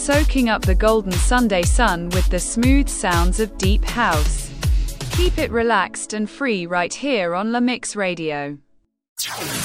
soaking up the golden Sunday sun with the smooth sounds of deep house. Keep it relaxed and free right here on La Mix Radio.